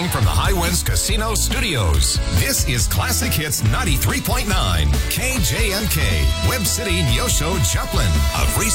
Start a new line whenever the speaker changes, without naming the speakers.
Broadcasting from the Highwinds Casino Studios. This is Classic Hits 93.9 KJMK, Webb City, Neosho, Joplin. A free